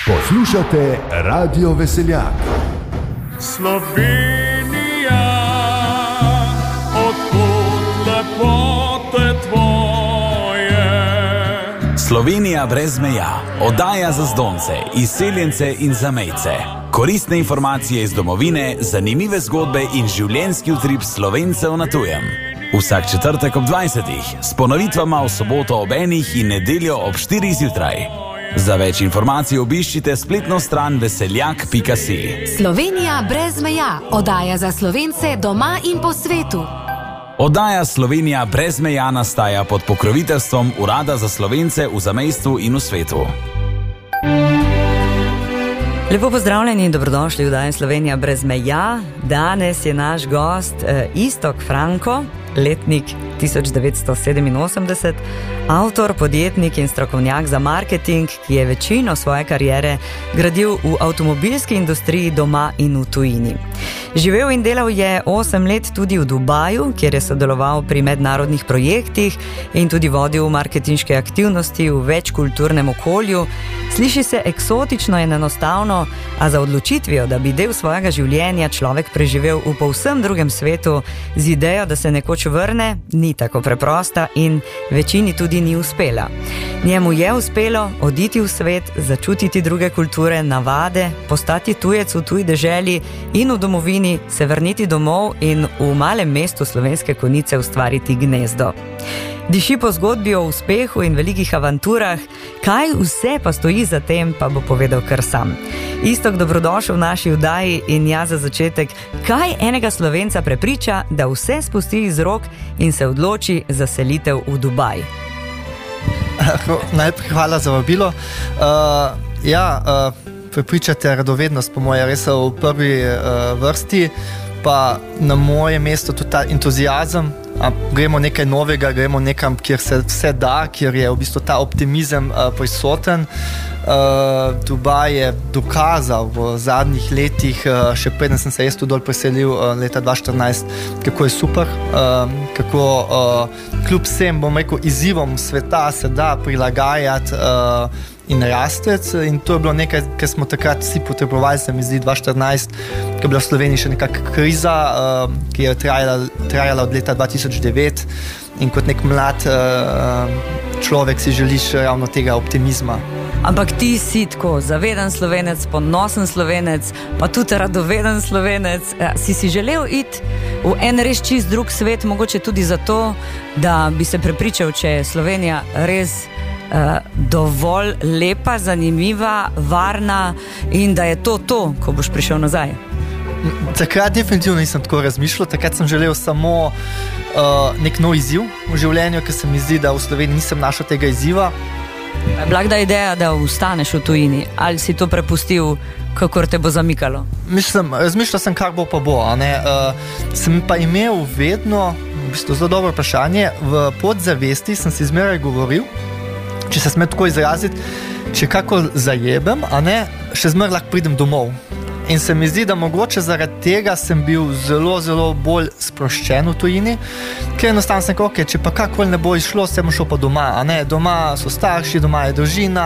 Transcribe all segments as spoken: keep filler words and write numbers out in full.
Poslušate Radio Veseljak. Slovenija, odkud lepote tvoje. Slovenija brez meja, oddaja za zdonce, izseljence in zamejce. Koristne informacije iz domovine, zanimive zgodbe in življenjski utrip Slovencev na tujem. Vsak četrtek ob dvajsetih, s ponovitvama v soboto ob enih in nedeljo ob štirih zjutraj. Za več informacij obiščite spletno stran veseljak pika si. Slovenija brez meja, oddaja za Slovence doma in po svetu. Oddaja Slovenija brez meja nastaja pod pokroviteljstvom Urada za Slovence v zamejstvu in v svetu. Lepo pozdravljeni in dobrodošli v oddaji Slovenija brez meja. Danes je naš gost eh, Iztok Franko, letnik tisoč devetsto sedeminosemdeset, avtor, podjetnik in strokovnjak za marketing, ki je večino svoje kariere gradil v avtomobilski industriji doma in v tujini. Živel in delal je osem let tudi v Dubaju, kjer je sodeloval pri mednarodnih projektih in tudi vodil marketinške aktivnosti v večkulturnem okolju. Sliši se eksotično in enostavno, a za odločitvijo, da bi del svojega življenja človek preživel v povsem drugem svetu, z idejo, da se nekoč vrne, ni tako preprosta in večini tudi ni uspela. Njemu je uspelo oditi v svet, začutiti druge kulture, navade, postati tujec v tuji deželi in v domovini se vrniti domov in v malem mestu Slovenske Konjice ustvariti gnezdo. Diši po zgodbi o uspehu in velikih avanturah, kaj vse pa stoji za tem, pa bo povedal kar sam. Iztok, dobrodošel v naši oddaji in jaz za začetek, kaj enega Slovenca prepriča, da vse spusti iz rok in se odloči za selitev v Dubaj? Najprej hvala za vabilo. Uh, ja, uh, prepričate radovednost, po moje, res v prvi uh, vrsti, pa na moje mesto tudi ta entuziazem. A, gremo nekaj novega, gremo nekam, kjer se vse da, kjer je v bistvu ta optimizem uh, prisoten. Uh, Dubaj je dokazal v zadnjih letih, uh, še preden sem se jaz tu dol preselil uh, leta dva tisoč štirinajst, kako je super, uh, kako uh, kljub vsem, bom rekel, izzivom sveta se da prilagajati uh, in rastec, in to je bilo nekaj, kar smo takrat vsi potrebovali, se mi zdi, dva tisoč štirinajst, ko je bila v Sloveniji še nekakšna kriza, uh, ki je trajala, trajala od leta dva tisoč devet, in kot nek mlad uh, človek si želiš ravno tega optimizma. Ampak ti si tako zaveden Slovenec, ponosen Slovenec, pa tudi radoveden Slovenec. Si si želel iti v en res čist drug svet, mogoče tudi zato, da bi se prepričal, če je Slovenija res uh, dovolj lepa, zanimiva, varna in da je to to, ko boš prišel nazaj? Takrat definitivno nisem tako razmišljal, takrat sem želel samo uh, nek nov izziv v življenju, ker se mi zdi, da v Sloveniji nisem našel tega izziva. Je bila kdaj ideja, da ostaneš v tujini, ali si to prepustil, kakor te bo zamikalo? Mislim, razmišljal sem, kar bo pa bo. A ne? Uh, sem pa imel vedno, v bistvu zelo dobro vprašanje, v podzavesti sem si zmeraj govoril, če se smem tako izraziti, če kako zajebem, a ne, še zmeraj lahko pridem domov. In se mi zdi, da mogoče zaradi tega sem bil zelo, zelo bolj sproščen v tujini, ker enostavno sem rekel, okay, če pa kakoli ne bo išlo, se bom šel pa doma, a ne, doma so starši, doma je družina,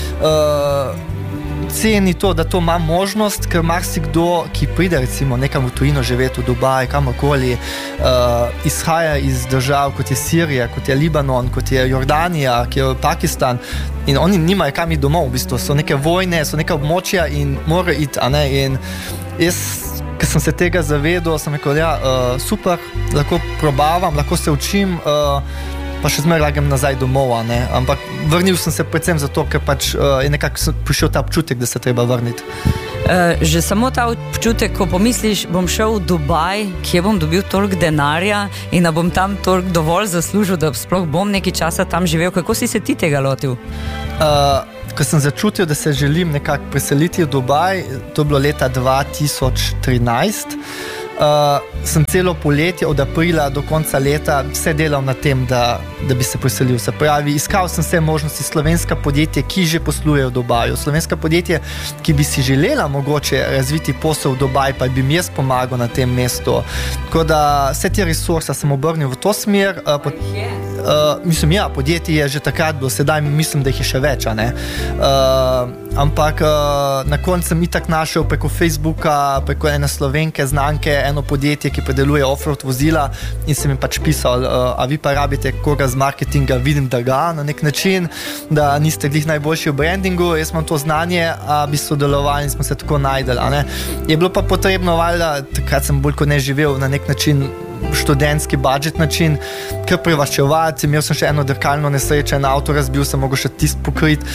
uh, ceni to, da to ima možnost, ker marsikdo, ki pride recimo nekam v tujino živeti, v Dubaj, kamorkoli, uh, izhaja iz držav, kot je Sirija, kot je Libanon, kot je Jordanija, kot je Pakistan, in oni nimajo kam iti domov, v bistvu so neke vojne, so neka območja in morajo iti, a ne, in jaz, ker sem se tega zavedal, sem rekel, ja, uh, super, lahko probavam, lahko se učim, uh, pa še zmeraj lagam nazaj domov, a ne, ampak vrnil sem se predvsem zato, ker pač uh, je nekako prišel ta občutek, da se treba vrniti. Uh, že samo ta občutek, ko pomisliš, bom šel v Dubaj, kje bom dobil toliko denarja in da bom tam toliko dovolj zaslužil, da sploh bom nekaj časa tam živel. Kako si se ti tega lotil? Uh, ko sem začutil, da se želim nekako preseliti v Dubaj, to je bilo leta dva tisoč trinajst, Uh, sem celo poletje od aprila do konca leta vse delal na tem, da, da bi se preselil. Se pravi, iskal sem vse možnosti, slovenska podjetja, ki že poslujejo v Dubaju, slovenska podjetja, ki bi si želela mogoče razviti posel v Dubaj, pa bi mi jaz pomagal na tem mestu. Tako da vse te resurse sem obrnil v to smer. Uh, pod, uh, mislim, ja, podjetje je že takrat bilo, sedaj mislim, da jih je še več. A ne? Uh, ampak uh, na koncu sem itak našel preko Facebooka, preko ene Slovenke, znanke, eno podjetje, ki predeluje off-road vozila in sem jim pač pisal, uh, a vi pa rabite koga z marketinga, vidim, da ga na nek način, da niste glih najboljši v brandingu, jaz imam to znanje, a bi sodelovali in smo se tako najdeli, a ne. Je bilo pa potrebno, valjda, takrat sem bolj kot ne živel na nek način študentski budžet način, kar privačevati, imel sem še eno drkalno nesrečo, en avto razbil, sem mogel še tist pokriti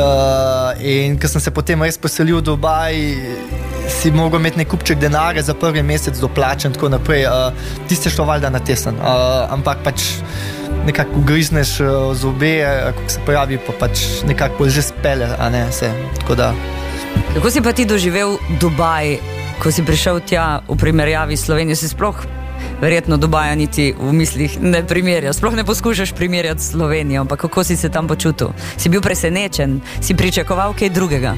uh, in ker sem se potem res poselil v Dubaj, si mogel imeti nek kupček denarja za prvi mesec doplačen, tako naprej, uh, tiste šlo valjda na tesen, uh, ampak pač nekako grizneš uh, zobe, kako se pravi, pa pač nekako bolj že spele, a ne, vse, tako da. Kako si pa ti doživel Dubaj, ko si prišel tja v primerjavi s Slovenijo, si sploh verjetno Dubaja niti v mislih ne primerja, sploh ne poskušaš primerjati s Slovenijo, ampak kako si se tam počutil? Si bil presenečen? Si pričakoval kaj drugega?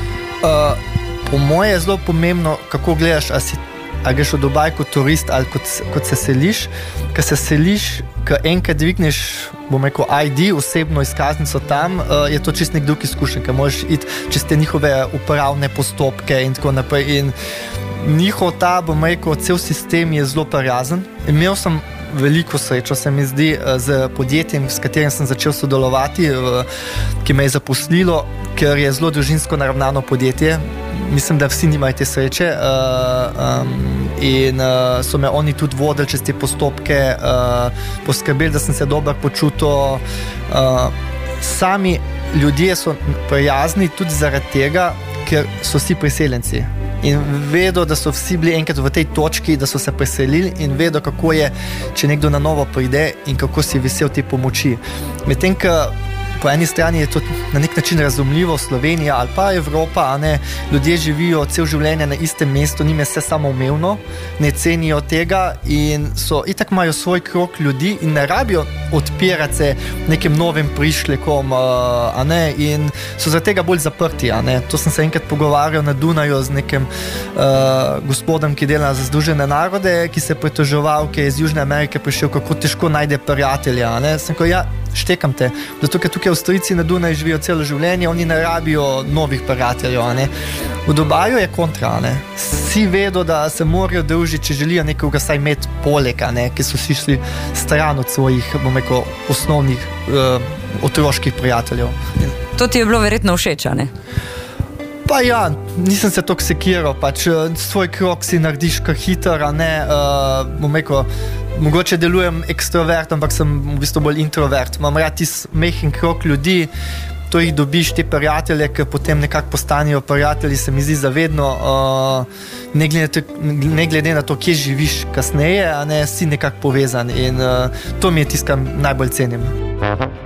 Uh, po moje je zelo pomembno, kako gledaš, a, si, a greš v Dubaj kot turist ali kot, kot se seliš. Ker se seliš, ker enkrat dvigneš, bom rekel, I D, osebno izkaznico tam, uh, je to čist nek drug izkušen, ker možeš iti čez te njihove upravne postopke in tako naprej. In njihov ta, bom rekel, cel sistem je zelo prijazen. Imel sem veliko srečo, se mi zdi, z podjetjem, s katerim sem začel sodelovati, ki me je zaposlilo, ker je zelo družinsko naravnano podjetje. Mislim, da vsi nimajo te sreče uh, um, in uh, so me oni tudi vodili čez te postopke, uh, poskrbeli, da sem se dobro počutil. Uh, sami ljudje so prijazni tudi zaradi tega, ker so vsi priseljenci. In vedo, da so vsi bili enkrat v tej točki, da so se preselili in vedo, kako je, če nekdo na novo pride in kako si vesel te pomoči. Medtem, ko po eni strani je to na nek način razumljivo, Slovenija ali pa Evropa, a ne, ljudje živijo cel življenje na istem mestu, njim je vse samoumevno, ne cenijo tega in so, itak imajo svoj krog ljudi in ne rabijo odpirati se nekim novim prišlekom, a ne, in so zaradi tega bolj zaprti, a ne. To sem se enkrat pogovarjal na Dunaju z nekim uh, gospodom, ki dela za Združene narode, ki se je pritoževal, ki je iz Južne Amerike prišel, kako težko najde prijatelja, a ne. Sem ko, ja, štekam te, zato ker tukaj Avstrijci na Dunaju živijo celo življenje, oni ne rabijo novih prijateljev, a ne. V Dubaju je kontra, a ne. Vsi vedo, da se morajo družiti, če želijo nekoga saj imeti poleg, a ne, ki so si šli stran od svojih, bom rekel, osnovnih uh, otroških prijateljev. To ti je bilo verjetno všeč, a ne? Pa ja, nisem se toliko sekiral, pač svoj krog si narediš kar hiter, a ne, uh, bom rekel, mogoče delujem ekstrovert, ampak sem v bistvu bolj introvert. Imam rad tisti mehen krog ljudi, to jih dobiš, te prijatelje, ki potem nekako postanejo prijatelji, se mi zdi zavedno, uh, ne, glede, ne glede na to, kje živiš kasneje, a ne, si nekako povezan in uh, to mi je tisto, kar najbolj cenim.